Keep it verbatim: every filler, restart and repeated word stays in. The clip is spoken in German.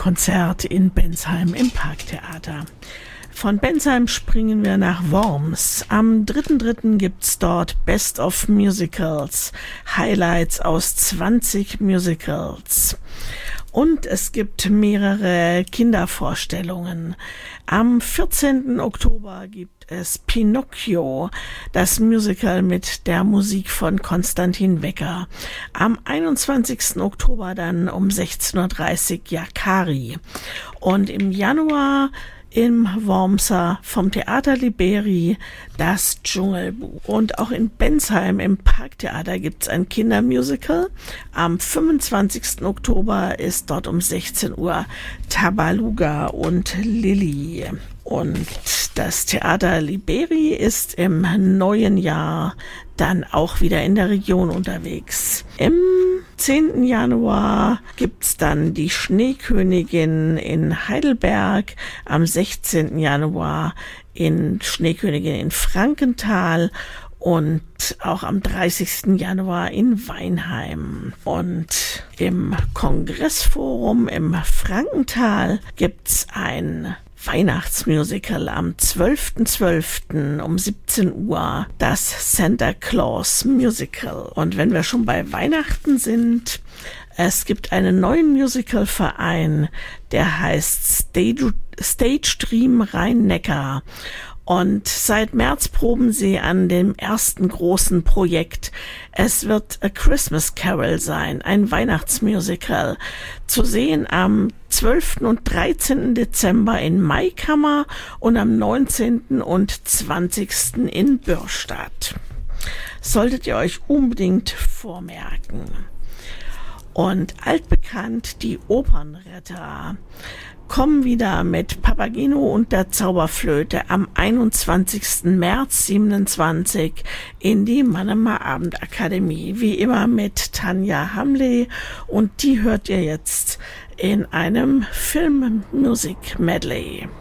Konzert in Bensheim im Parktheater. Von Bensheim springen wir nach Worms. Am dritten dritten gibt's dort Best of Musicals, Highlights aus zwanzig Musicals. Und es gibt mehrere Kindervorstellungen. Am vierzehnten Oktober gibt es Pinocchio, das Musical mit der Musik von Konstantin Wecker. Am einundzwanzigsten Oktober dann um sechzehn Uhr dreißig Yakari. Und im Januar im Wormser vom Theater Liberi das Dschungelbuch. Und auch in Bensheim im Parktheater gibt's ein Kindermusical. Am fünfundzwanzigsten Oktober ist dort um sechzehn Uhr Tabaluga und Lilly. Und das Theater Liberi ist im neuen Jahr dann auch wieder in der Region unterwegs. Im zehnten Januar gibt's dann die Schneekönigin in Heidelberg, am sechzehnten Januar in Schneekönigin in Frankenthal und auch am dreißigsten Januar in Weinheim. Und im Kongressforum im Frankenthal gibt's ein Weihnachtsmusical am zwölften zwölften um siebzehn Uhr, das Santa Claus Musical. Und wenn wir schon bei Weihnachten sind, es gibt einen neuen Musicalverein, der heißt Stage, Stage Dream Rhein-Neckar. Und seit März proben sie an dem ersten großen Projekt. Es wird A Christmas Carol sein, ein Weihnachtsmusical. Zu sehen am zwölften und dreizehnten Dezember in Maikammer und am neunzehnten und zwanzigsten in Bürstadt. Solltet ihr euch unbedingt vormerken. Und altbekannt, die Opernretter kommen wieder mit Papageno und der Zauberflöte am einundzwanzigsten März siebenundzwanzig in die Mannheimer Abendakademie. Wie immer mit Tanja Hamle, und die hört ihr jetzt in einem Filmmusik-Medley.